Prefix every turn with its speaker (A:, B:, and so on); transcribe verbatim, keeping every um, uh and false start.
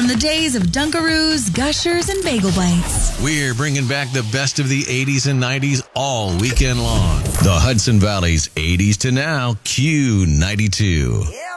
A: the days of Dunkaroos, Gushers, and Bagel Bites.
B: We're bringing back the best of the eighties and nineties all weekend long. The Hudson Valley's eighties to now Q ninety-two.
C: Yeah.